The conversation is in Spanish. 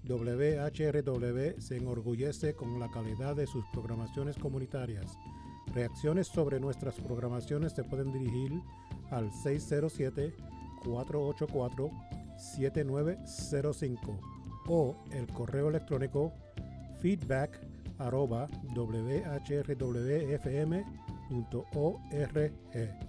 WHRW se enorgullece con la calidad de sus programaciones comunitarias. Reacciones sobre nuestras programaciones se pueden dirigir al 607-484-7905 o el correo electrónico feedback@whrwfm.org.